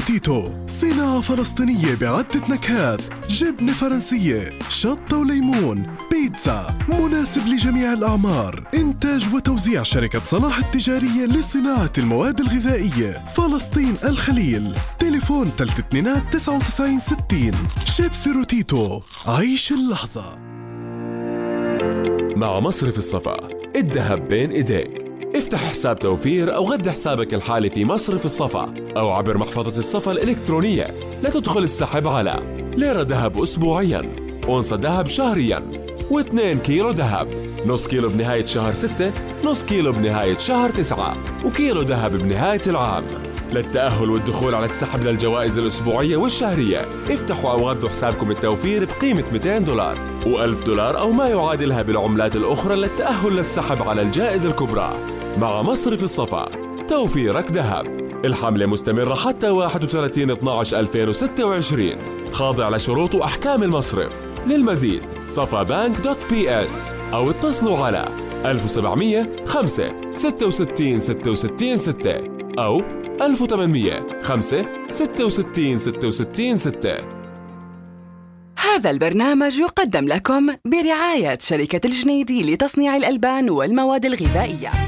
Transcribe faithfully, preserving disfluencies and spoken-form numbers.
روتيتو، صناعة فلسطينية بعدة نكهات، جبنة فرنسية، شطة وليمون، بيتزا، مناسب لجميع الأعمار. إنتاج وتوزيع شركة صلاح التجارية لصناعة المواد الغذائية، فلسطين الخليل. تليفون ثلاثة اثنين تسعة تسعين ستين. شيبسي روتيتو، عيش اللحظة. مع مصرف الصفا، الذهب بين إيديك. افتح حساب توفير أو غذي حسابك الحالي في مصرف الصفا أو عبر محفظة الصفا الإلكترونية لتدخل السحب على ليرة ذهب أسبوعياً، أونصة ذهب شهرياً، واثنين كيلو ذهب، نص كيلو بنهاية شهر ستة، نص كيلو بنهاية شهر تسعة، وكيلو ذهب بنهاية العام. للتأهل والدخول على السحب للجوائز الأسبوعية والشهرية، افتحوا أو غذوا حسابكم التوفير بقيمة مئتين دولار وألف دولار أو ما يعادلها بالعملات الأخرى للتأهل للسحب على الجائزة الكبرى. مع مصرف الصفا، توفيرك ذهب. الحملة مستمرة حتى واحد وثلاثين اثني عشر ألفين وستة وعشرين، خاضع لشروط وأحكام المصرف. للمزيد صفا بانك دوت بي اس أو اتصلوا على ألف وسبعمية خمسة ستة وستين ستة وستين ستة أو ألف وثمانمية خمسة ستة وستين ستة وستين ستة. هذا البرنامج يقدم لكم برعاية شركة الجنيدي لتصنيع الألبان والمواد الغذائية.